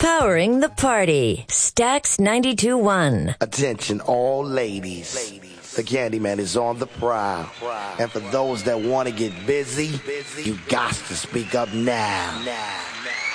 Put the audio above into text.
Powering the party. Stax 92.1. Attention all ladies. The Candyman is on the prowl. And for those that want to get busy, you got to speak up now.